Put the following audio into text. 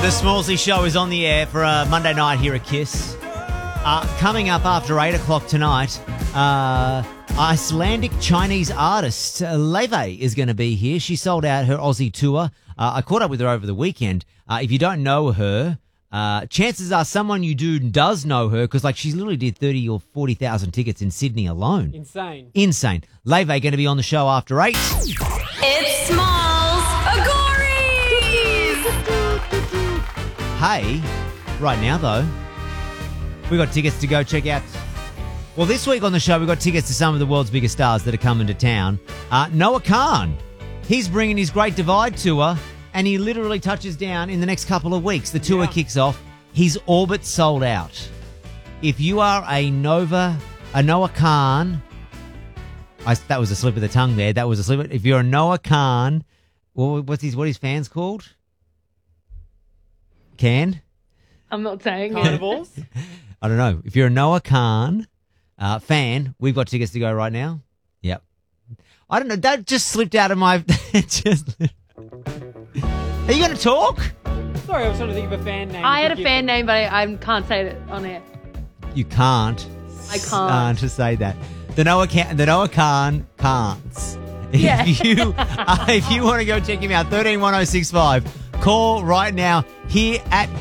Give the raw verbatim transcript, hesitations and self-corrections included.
The Smallsy Show is on the air for a Monday night here at Kiss. Uh, coming up after eight o'clock tonight, uh, Icelandic Chinese artist uh, Leve is going to be here. She sold out her Aussie tour. Uh, I caught up with her over the weekend. Uh, if you don't know her, uh, chances are someone you do does know her because like she's literally did thirty or forty thousand tickets in Sydney alone. Insane. Insane. Leve going to be on the show after eight. It's Smalls Agories! Hey, right now though, we got tickets to go check out. Well, this week on the show, we got tickets to some of the world's biggest stars that are coming to town. Uh, Noah Khan, he's bringing his Great Divide tour, and he literally touches down in the next couple of weeks. The tour Yeah. kicks off. His orbit sold out. If you are a Nova, a Noah Khan, I, that was a slip of the tongue there. That was a slip. If you're a Noah Khan, well, what's his what his fans called? Can? I'm not saying it. Carnivores? I don't know. If you're a Noah Khan uh, fan, we've got tickets to go right now. Yep. I don't know. That just slipped out of my. just... Are you going to talk? Sorry, I was trying to think of a fan name. I you had a could fan give name, but I, I can't say it on air. You can't. I can't. Uh, to say that. The Noah Khan, the Noah Khan can't. Yeah. If you uh, if you want to go check him out, thirteen one oh six five. Call right now here at